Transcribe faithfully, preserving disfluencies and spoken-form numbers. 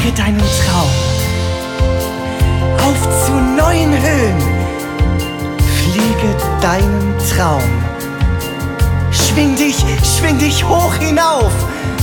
Wage deinen Traum. Auf zu neuen Höhen. Fliege deinen Traum. Schwing dich, schwing dich hoch hinauf.